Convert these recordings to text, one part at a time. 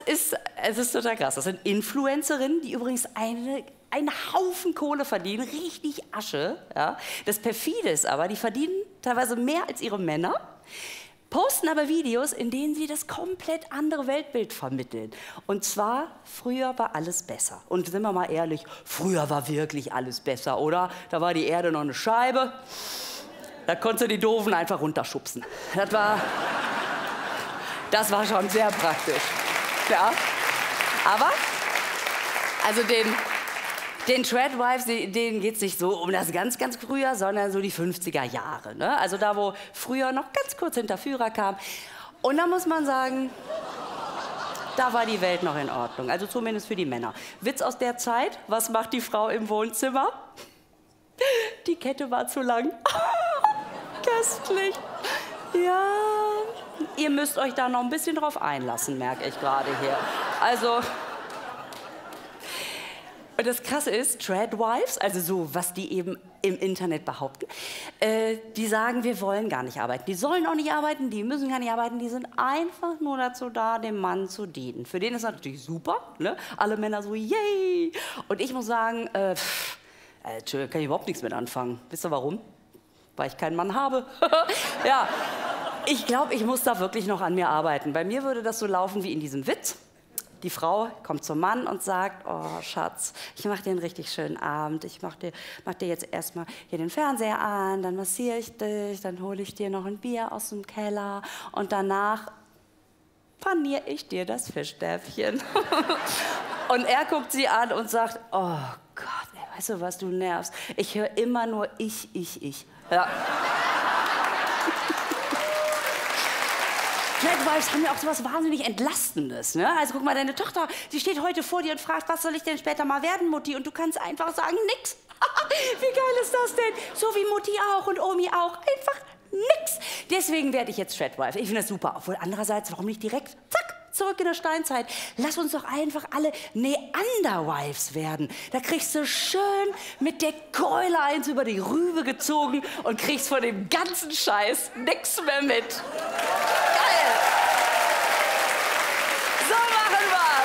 Es ist total krass. Das sind Influencerinnen, die übrigens einen Haufen Kohle verdienen, richtig Asche. Ja. Das perfide ist aber, die verdienen teilweise mehr als ihre Männer, posten aber Videos, in denen sie das komplett andere Weltbild vermitteln. Und zwar, früher war alles besser. Und sind wir mal ehrlich, früher war wirklich alles besser, oder? Da war die Erde noch eine Scheibe, da konntest du die Doofen einfach runterschubsen. Das war schon sehr praktisch. Ja. Aber, also den Tradwives, denen geht es nicht so um das ganz, ganz früher, sondern so die 50er Jahre. Ne? Also da, wo früher noch ganz kurz hinter Führer kam. Und da muss man sagen, da war die Welt noch in Ordnung. Also zumindest für die Männer. Witz aus der Zeit, was macht die Frau im Wohnzimmer? Die Kette war zu lang. Köstlich. Ja, ihr müsst euch da noch ein bisschen drauf einlassen, merke ich gerade hier. Also, und das Krasse ist, Tradwives, also so, was die eben im Internet behaupten, die sagen, wir wollen gar nicht arbeiten. Die sollen auch nicht arbeiten, die müssen gar nicht arbeiten, die sind einfach nur dazu da, dem Mann zu dienen. Für den ist das natürlich super, ne? Alle Männer so, yay! Und ich muss sagen, kann ich überhaupt nichts mit anfangen. Wisst ihr warum? Weil ich keinen Mann habe. Ja, ich glaube, ich muss da wirklich noch an mir arbeiten. Bei mir würde das so laufen wie in diesem Witz. Die Frau kommt zum Mann und sagt, oh Schatz, ich mache dir einen richtig schönen Abend. Ich mach dir jetzt erstmal hier den Fernseher an, dann massiere ich dich, dann hole ich dir noch ein Bier aus dem Keller und danach paniere ich dir das Fischstäbchen. Und er guckt sie an und sagt, oh Gott, ey, weißt du was, du nervst. Ich höre immer nur ich. Ja. Tradwives haben ja auch so was wahnsinnig Entlastendes. Ne? Also guck mal, deine Tochter, die steht heute vor dir und fragt, was soll ich denn später mal werden, Mutti? Und du kannst einfach sagen, nix. Wie geil ist das denn? So wie Mutti auch und Omi auch. Einfach nix. Deswegen werde ich jetzt Tradwife. Ich finde das super. Obwohl andererseits, warum nicht direkt, zack, zurück in der Steinzeit. Lass uns doch einfach alle Neanderwives werden. Da kriegst du schön mit der Keule eins über die Rübe gezogen und kriegst von dem ganzen Scheiß nix mehr mit. Geil! So machen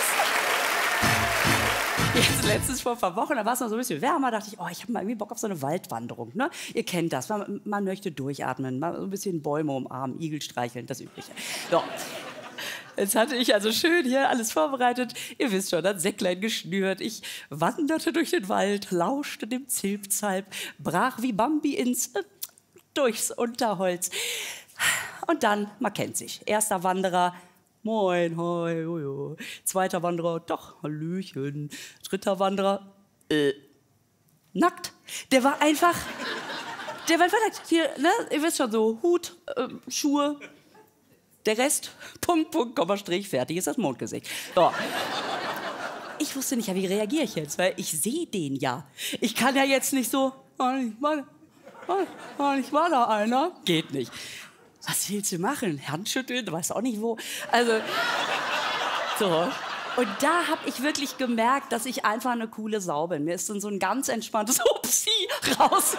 wir's! Jetzt letztens vor ein paar Wochen, da war es noch so ein bisschen wärmer, dachte ich, oh, ich habe mal irgendwie Bock auf so eine Waldwanderung. Ne? Ihr kennt das, man möchte durchatmen, mal so ein bisschen Bäume umarmen, Igel streicheln, das Übliche. So. Jetzt hatte ich also schön hier alles vorbereitet. Ihr wisst schon, das Säcklein geschnürt. Ich wanderte durch den Wald, lauschte dem Zilpzalp, brach wie Bambi durchs Unterholz. Und dann, man kennt sich. Erster Wanderer, moin, hoi, jojo. Zweiter Wanderer, doch, hallöchen. Dritter Wanderer, nackt. Der war einfach nackt. Hier, ne? Ihr wisst schon, so Hut, Schuhe. Der Rest, Punkt, Punkt, Komma, Strich, fertig ist das Mondgesicht. So. Ich wusste nicht, ja, wie reagiere ich jetzt, weil ich sehe den ja. Ich kann ja jetzt nicht so, ich war da einer. Geht nicht. Was willst du machen? Handschütteln, du weißt auch nicht wo. Also, so. Und da habe ich wirklich gemerkt, dass ich einfach eine coole Sau bin. Mir ist dann so ein ganz entspanntes Hupsi raus.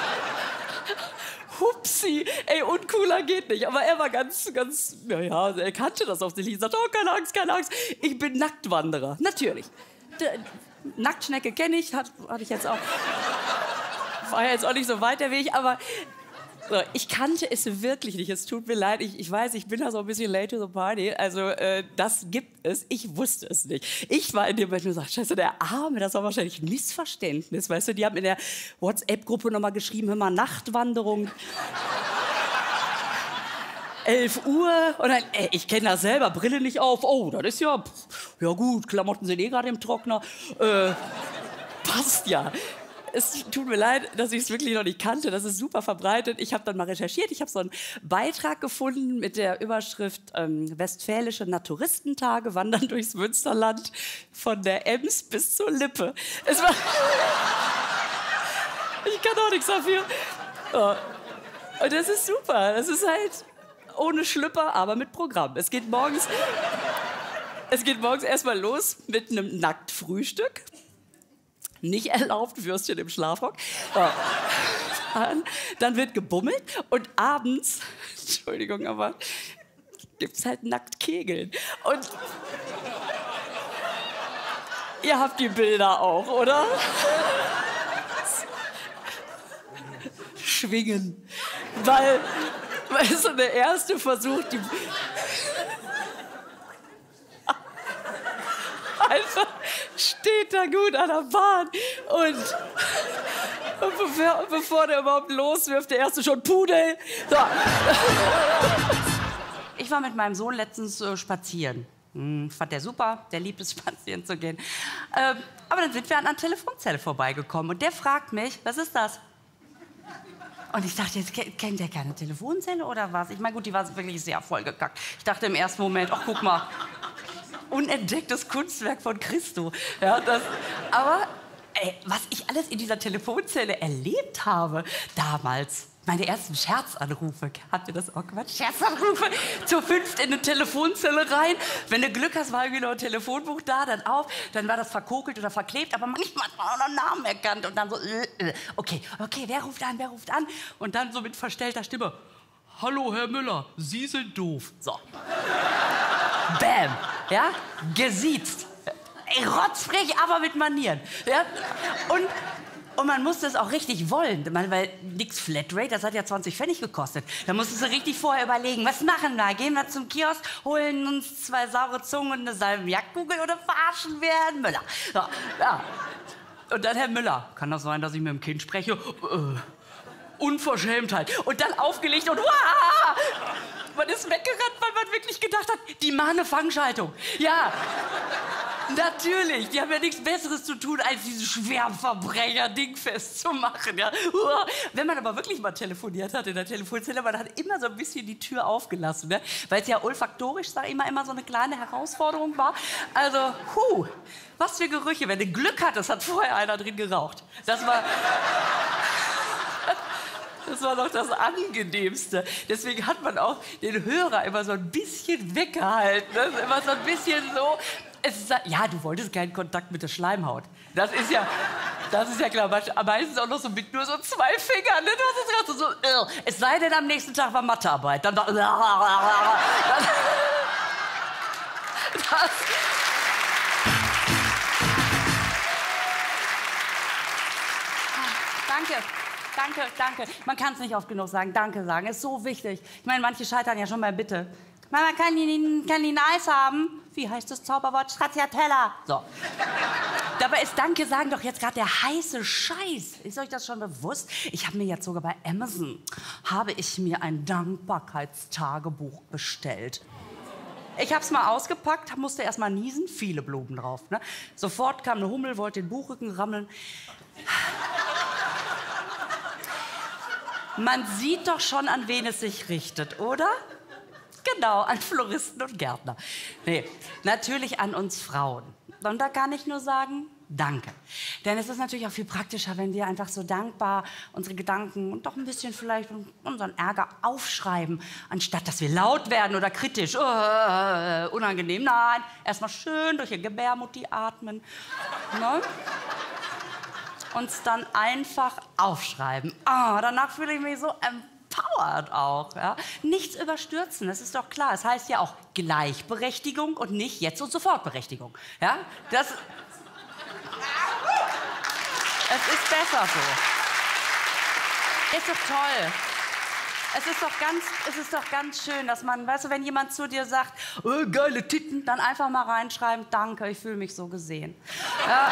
Hupsi, ey, uncooler geht nicht. Aber er war ganz, ja, er kannte das offensichtlich. Er sagte, oh, keine Angst. Ich bin Nacktwanderer. Natürlich. Nacktschnecke kenne ich, hatte ich jetzt auch. War ja jetzt auch nicht so weit der Weg, aber so, ich kannte es wirklich nicht. Es tut mir leid. Ich weiß, ich bin da so ein bisschen late to the party. Also, das gibt es. Ich wusste es nicht. Ich war in dem Moment nur so, scheiße, der Arme, das war wahrscheinlich ein Missverständnis. Weißt du, die haben in der WhatsApp-Gruppe nochmal geschrieben, hör mal, Nachtwanderung. 11 Uhr. Und dann, ich kenne das selber, Brille nicht auf. Oh, das ist ja gut, Klamotten sind gerade im Trockner. Passt ja. Es tut mir leid, dass ich es wirklich noch nicht kannte. Das ist super verbreitet. Ich habe dann mal recherchiert. Ich habe so einen Beitrag gefunden mit der Überschrift Westfälische Naturistentage wandern durchs Münsterland von der Ems bis zur Lippe. Es war ich kann auch nichts dafür. Und das ist super. Das ist halt ohne Schlüpper, aber mit Programm. Es geht morgens erstmal los mit einem Nacktfrühstück. Nicht erlaubt, Würstchen im Schlafrock. Dann wird gebummelt und abends, Entschuldigung, aber gibt's halt nackt Kegeln. Und Ihr habt die Bilder auch, oder? Schwingen. Weil so der erste Versuch, die... Einfach steht da gut an der Bahn und bevor der überhaupt loswirft, der erste schon Pudel. So. Ich war mit meinem Sohn letztens spazieren. Fand der super, der liebt es, spazieren zu gehen. Aber dann sind wir an einer Telefonzelle vorbeigekommen und der fragt mich, was ist das? Und ich dachte, jetzt kennt der keine Telefonzelle oder was? Ich meine, gut, die war wirklich sehr vollgekackt. Ich dachte im ersten Moment, ach, guck mal, unentdecktes Kunstwerk von Christo. Ja, aber was ich alles in dieser Telefonzelle erlebt habe damals, meine ersten Scherzanrufe, habt ihr das auch gemacht? Scherzanrufe zu 5 in eine Telefonzelle rein. Wenn du Glück hast, war irgendwie noch ein Telefonbuch da, dann auf, dann war das verkokelt oder verklebt, aber manchmal hat man auch noch einen Namen erkannt und dann so, okay, wer ruft an? Und dann so mit verstellter Stimme, hallo Herr Müller, Sie sind doof. So. Bam, ja, gesiezt. Rotzfrech, aber mit Manieren. Ja? Und man musste es auch richtig wollen, weil nix Flatrate, das hat ja 20 Pfennig gekostet. Da musstest du richtig vorher überlegen, was machen wir? Gehen wir zum Kiosk, holen uns 2 saure Zungen und eine Salmiakkugel oder verarschen wir Herrn Müller? So, ja. Und dann Herr Müller, kann das sein, dass ich mit dem Kind spreche? Unverschämtheit. Und dann aufgelegt und man ist weggerannt, weil man wirklich gedacht hat, die machen eine Fangschaltung. Ja, natürlich. Die haben ja nichts Besseres zu tun, als dieses Schwerverbrecher-Ding festzumachen. Ja. Wenn man aber wirklich mal telefoniert hat in der Telefonzelle, man hat immer so ein bisschen die Tür aufgelassen, ne? Weil es ja olfaktorisch, sag ich mal, immer so eine kleine Herausforderung war. Also, was für Gerüche. Wenn du Glück hattest, hat vorher einer drin geraucht. Das war doch das Angenehmste. Deswegen hat man auch den Hörer immer so ein bisschen weggehalten. Ne? Immer so ein bisschen so. Ja, du wolltest keinen Kontakt mit der Schleimhaut. Das ist ja klar. Meistens auch noch so mit nur so 2 Fingern. Ne? Das ist gerade so. Es sei denn, am nächsten Tag war Mathearbeit. Dann Danke. Man kann es nicht oft genug sagen. Danke sagen, ist so wichtig. Ich meine, manche scheitern ja schon bei Bitte. Mama, kann die ein Eis haben? Wie heißt das Zauberwort? Stracciatella. So. Dabei ist Danke sagen doch jetzt gerade der heiße Scheiß. Ist euch das schon bewusst? Ich habe mir jetzt sogar bei Amazon ein Dankbarkeitstagebuch bestellt. Ich hab's mal ausgepackt, musste erst mal niesen, viele Blumen drauf. Ne? Sofort kam eine Hummel, wollte den Buchrücken rammeln. Man sieht doch schon, an wen es sich richtet, oder? Genau, an Floristen und Gärtner. Nee, natürlich an uns Frauen. Und da kann ich nur sagen, danke. Denn es ist natürlich auch viel praktischer, wenn wir einfach so dankbar unsere Gedanken und doch ein bisschen vielleicht unseren Ärger aufschreiben, anstatt dass wir laut werden oder kritisch. Unangenehm. Nein, erstmal schön durch die Gebärmutti atmen. Ne? Uns dann einfach aufschreiben. Danach fühle ich mich so empowered auch. Ja? Nichts überstürzen, das ist doch klar. Es heißt ja auch Gleichberechtigung und nicht Jetzt- und Sofortberechtigung. Ja? Es ist besser so. Ist doch toll. Es ist doch ganz schön, dass man, weißt du, wenn jemand zu dir sagt, geile Titten, dann einfach mal reinschreiben, danke, ich fühle mich so gesehen. Ja.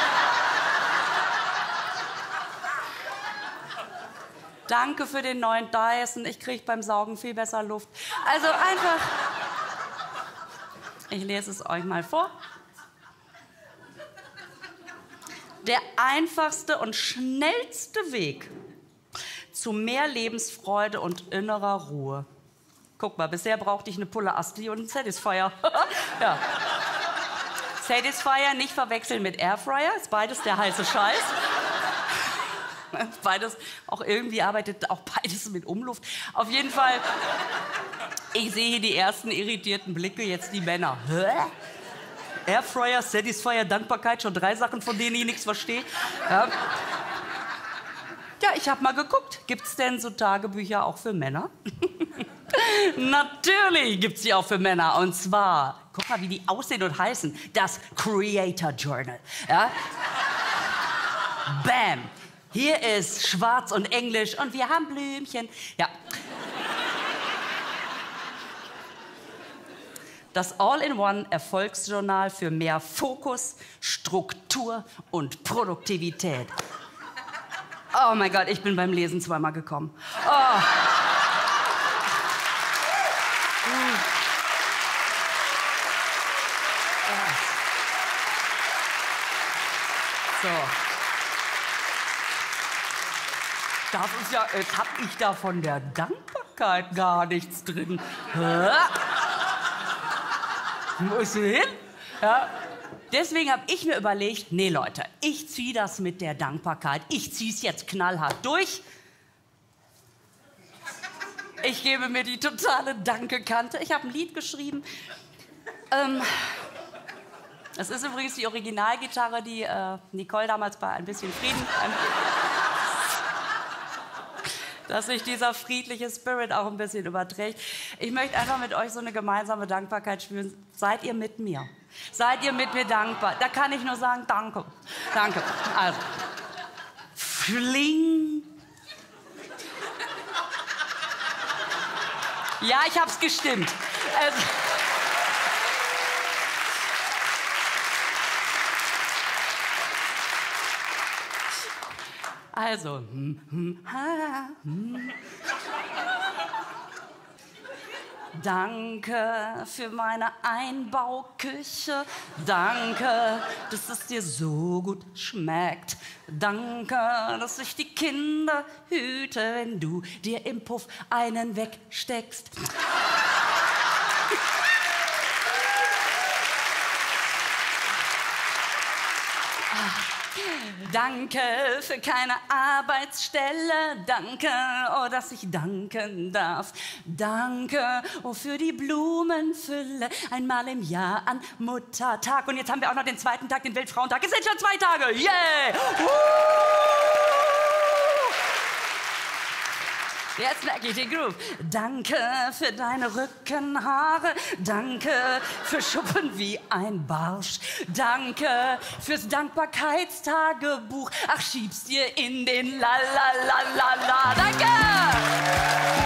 Danke für den neuen Dyson, ich kriege beim Saugen viel besser Luft. Also einfach, ich lese es euch mal vor. Der einfachste und schnellste Weg zu mehr Lebensfreude und innerer Ruhe. Guck mal, bisher brauchte ich eine Pulle Asti und einen Satisfier. Ja. Satisfier nicht verwechseln mit Airfryer, ist beides der heiße Scheiß. Beides, auch irgendwie arbeitet auch beides mit Umluft. Auf jeden Fall, ich sehe hier die ersten irritierten Blicke, jetzt die Männer. Hä? Airfryer, Satisfier, Dankbarkeit, schon 3 Sachen, von denen ich nichts verstehe. Ja, ich habe mal geguckt, gibt's denn so Tagebücher auch für Männer? Natürlich gibt's die auch für Männer, und zwar guck mal, wie die aussehen und heißen. Das Creator Journal. Ja? Bam. Hier ist Schwarz und Englisch und wir haben Blümchen. Ja. Das All-in-One-Erfolgsjournal für mehr Fokus, Struktur und Produktivität. Oh mein Gott, ich bin beim Lesen zweimal gekommen. Oh. So. Das ist ja, jetzt hab ich da von der Dankbarkeit gar nichts drin. Hä? Wo ist du hin? Ja. Deswegen habe ich mir überlegt, nee Leute, ich ziehe das mit der Dankbarkeit. Ich ziehe es jetzt knallhart durch. Ich gebe mir die totale Danke-Kante. Ich habe ein Lied geschrieben. Das ist übrigens die Originalgitarre, die Nicole damals bei Ein bisschen Frieden... dass sich dieser friedliche Spirit auch ein bisschen überträgt. Ich möchte einfach mit euch so eine gemeinsame Dankbarkeit spüren. Seid ihr mit mir? Seid ihr mit mir dankbar? Da kann ich nur sagen, danke. Danke. Also, fling. Ja, ich hab's gestimmt. Also, danke für meine Einbauküche. Danke, dass es dir so gut schmeckt. Danke, dass ich die Kinder hüte, wenn du dir im Puff einen wegsteckst. Danke für keine Arbeitsstelle. Danke, oh, dass ich danken darf. Danke, oh, für die Blumenfülle. Einmal im Jahr an Muttertag. Und jetzt haben wir auch noch den zweiten Tag, den Weltfrauentag. Es sind schon 2 Tage. Yeah! Jetzt merke ich den Groove. Danke für deine Rückenhaare. Danke für Schuppen wie ein Barsch. Danke fürs Dankbarkeitstagebuch. Ach, schieb's dir in den La-La-La-La-La. Danke!